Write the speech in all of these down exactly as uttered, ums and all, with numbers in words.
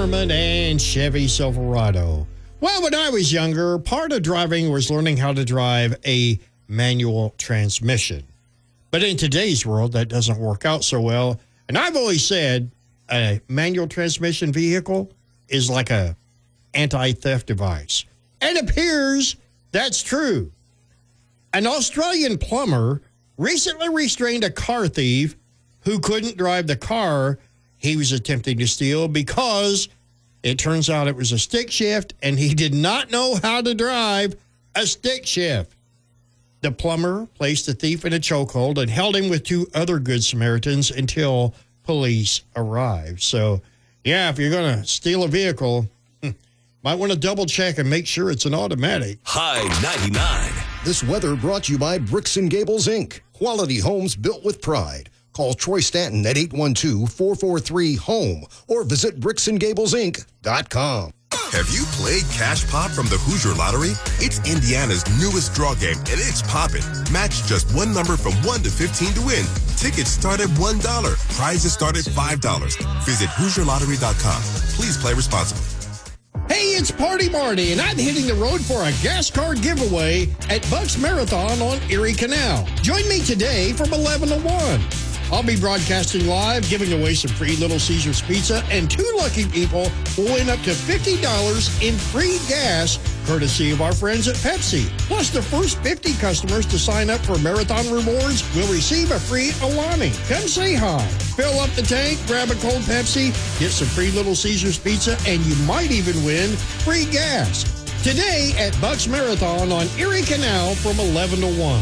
Zimmerman and Chevy Silverado. Well, when I was younger, part of driving was learning how to drive a manual transmission. But in today's world, that doesn't work out so well. And I've always said a manual transmission vehicle is like a anti-theft device. It appears that's true. An Australian plumber recently restrained a car thief who couldn't drive the car he was attempting to steal because it turns out it was a stick shift and he did not know how to drive a stick shift. The plumber placed the thief in a chokehold and held him with two other Good Samaritans until police arrived. So, yeah, if you're going to steal a vehicle, might want to double check and make sure it's an automatic. High ninety-nine. This weather brought to you by Bricks and Gables, Incorporated. Quality homes built with pride. Call Troy Stanton at eight one two, four four three, HOME or visit bricks and gables inc dot com. Have you played Cash Pop from the Hoosier Lottery? It's Indiana's newest draw game, and it's poppin'. Match just one number from one to fifteen to win. Tickets start at one dollar. Prizes start at five dollars. Visit hoosier lottery dot com. Please play responsibly. Hey, it's Party Marty, and I'm hitting the road for a gas card giveaway at Bucks Marathon on Erie Canal. Join me today from eleven to one. I'll be broadcasting live, giving away some free Little Caesars pizza, and two lucky people will win up to fifty dollars in free gas, courtesy of our friends at Pepsi. Plus, the first fifty customers to sign up for Marathon Rewards will receive a free Alani. Come say hi. Fill up the tank, grab a cold Pepsi, get some free Little Caesars pizza, and you might even win free gas. Today at Bucks Marathon on Erie Canal from eleven to one.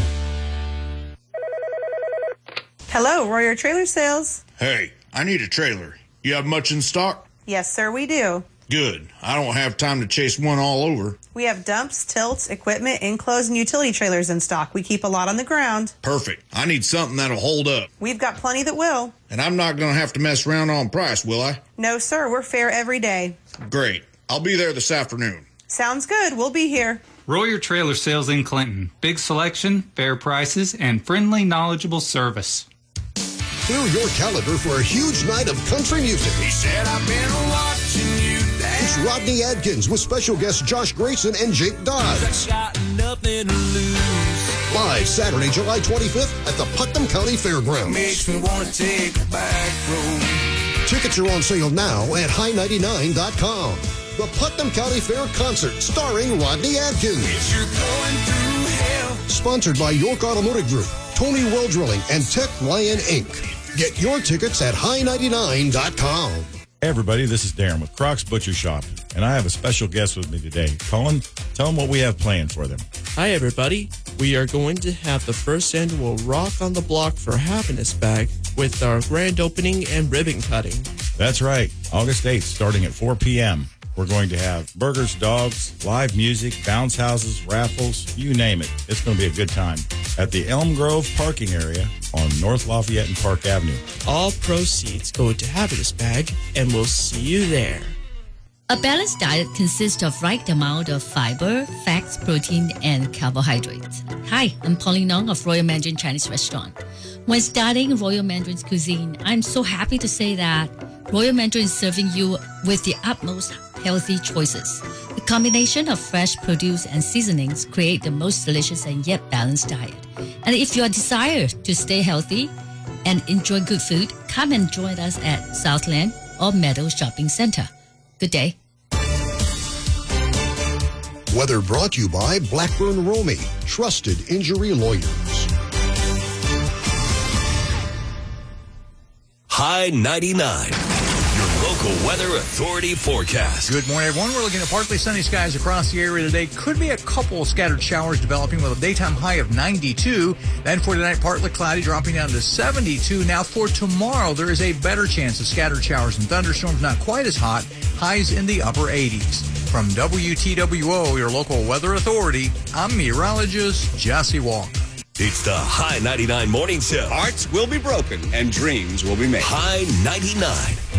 Hello, Royer Trailer Sales. Hey, I need a trailer. You have much in stock? Yes, sir, we do. Good. I don't have time to chase one all over. We have dumps, tilts, equipment, enclosed, and utility trailers in stock. We keep a lot on the ground. Perfect. I need something that'll hold up. We've got plenty that will. And I'm not going to have to mess around on price, will I? No, sir. We're fair every day. Great. I'll be there this afternoon. Sounds good. We'll be here. Royer Trailer Sales in Clinton. Big selection, fair prices, and friendly, knowledgeable service. Clear your calendar for a huge night of country music. He said, I've been watching you dance. It's Rodney Adkins with special guests Josh Grayson and Jake Dodds. Got nothing to lose. Live Saturday, July twenty-fifth at the Putnam County Fairgrounds. Makes me want to take a back road. Tickets are on sale now at high ninety-nine dot com. The Putnam County Fair Concert starring Rodney Adkins. If you're going through hell. Sponsored by York Automotive Group, Tony Well Drilling, and Tech Lion Incorporated. Get your tickets at high ninety-nine dot com. Hey everybody, this is Darren with Crocs Butcher Shop, and I have a special guest with me today. Colin, tell them what we have planned for them. Hi everybody, we are going to have the first annual Rock on the Block for Happiness bag with our grand opening and ribbon cutting. That's right, August eighth, starting at four p.m. We're going to have burgers, dogs, live music, bounce houses, raffles, you name it. It's going to be a good time at the Elm Grove parking area on North Lafayette and Park Avenue. All proceeds go to Happiness Bag, and we'll see you there. A balanced diet consists of right amount of fiber, fats, protein, and carbohydrates. Hi, I'm Pauline Nong of Royal Mandarin Chinese Restaurant. When starting Royal Mandarin's cuisine, I'm so happy to say that Royal Mandarin is serving you with the utmost healthy choices. The combination of fresh produce and seasonings create the most delicious and yet balanced diet. And if you desire to stay healthy and enjoy good food, come and join us at Southland or Meadow Shopping Center. Good day. Weather brought to you by Blackburn Romy, trusted injury lawyers. High ninety-nine. Your local weather authority forecast. Good morning, everyone. We're looking at partly sunny skies across the area today. Could be a couple of scattered showers developing with a daytime high of ninety-two. Then for tonight, partly cloudy, dropping down to seventy-two. Now for tomorrow, there is a better chance of scattered showers and thunderstorms, not quite as hot. Highs in the upper eighties. From W T W O, your local weather authority, I'm meteorologist Jesse Walker. It's the High ninety-nine Morning Show. Hearts will be broken and dreams will be made. High ninety-nine.